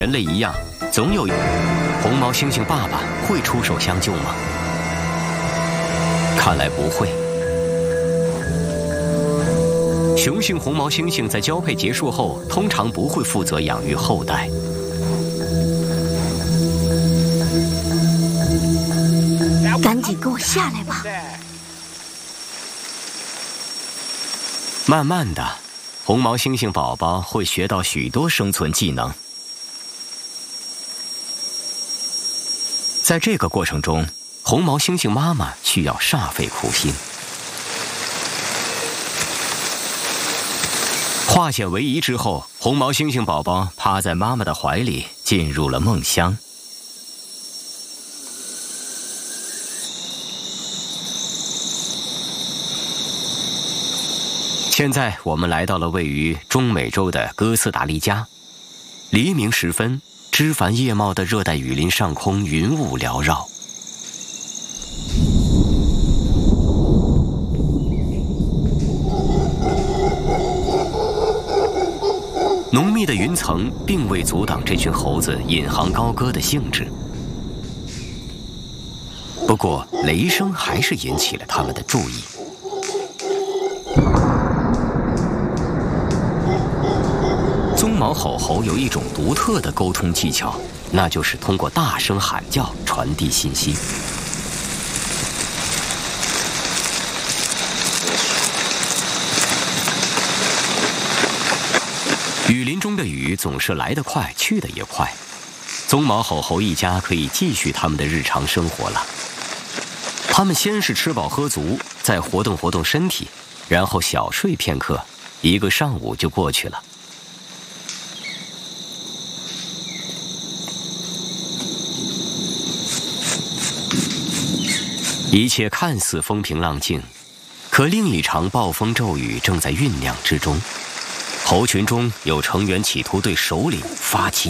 人类一样，总有红毛猩猩爸爸会出手相救吗？看来不会。雄性红毛猩猩在交配结束后，通常不会负责养育后代。 赶紧给我下来吧！ 慢慢的，红毛猩猩宝宝会学到许多生存技能。在这个过程中，红毛猩猩妈妈需要煞费苦心。化险为夷之后，红毛猩猩宝宝趴在妈妈的怀里，进入了梦乡。现在我们来到了位于中美洲的哥斯达黎加。黎明时分，枝繁叶茂的热带雨林上空云雾缭绕。浓密的云层并未阻挡这群猴子引吭高歌的兴致，不过雷声还是引起了他们的注意。棕毛吼猴有一种独特的沟通技巧，那就是通过大声喊叫传递信息。雨林中的雨总是来得快，去得也快。棕毛吼猴一家可以继续他们的日常生活了。他们先是吃饱喝足，再活动活动身体，然后小睡片刻，一个上午就过去了。一切看似风平浪静，可另一场暴风骤雨正在酝酿之中。猴群中有成员企图对首领发起